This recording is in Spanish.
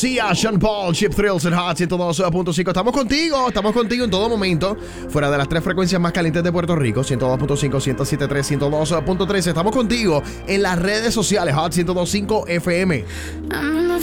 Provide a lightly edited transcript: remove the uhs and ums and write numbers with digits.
Sia, Sean Paul, Chip Thrills en Hot 102.5. Estamos contigo en todo momento. Fuera de las 3 frecuencias más calientes de Puerto Rico, 102.5, 107.3, 102.3. Estamos contigo en las redes sociales, Hot 102.5 FM.